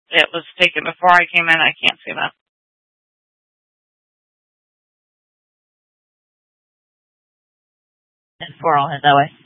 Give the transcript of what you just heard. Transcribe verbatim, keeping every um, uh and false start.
it was taken before I came in. I can't see that. And for all his O S